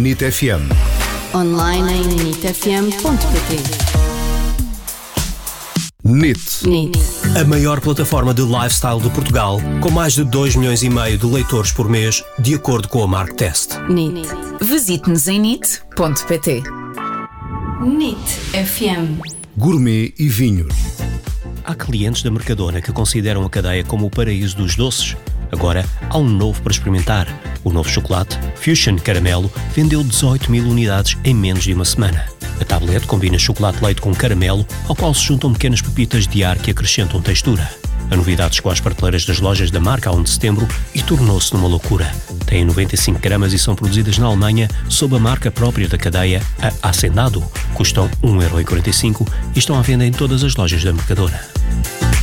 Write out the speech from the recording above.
NIT FM. Online em nitfm.pt. NIT. A maior plataforma de lifestyle de Portugal, com mais de 2,5 milhões de leitores por mês, de acordo com a Mark Test. NIT. Visite-nos em nit.pt. NIT FM. Gourmet e vinhos. Há clientes da Mercadona que consideram a cadeia como o paraíso dos doces. Agora há um novo para experimentar. O novo chocolate, Fusion Caramelo, vendeu 18 mil unidades em menos de uma semana. A tablete combina chocolate-leite com caramelo, ao qual se juntam pequenas pepitas de ar que acrescentam textura. A novidade chegou às prateleiras das lojas da marca a 1 de setembro e tornou-se numa loucura. Têm 95 gramas e são produzidas na Alemanha sob a marca própria da cadeia, a Hacendado. Custam 1,45€ e estão à venda em todas as lojas da Mercadona.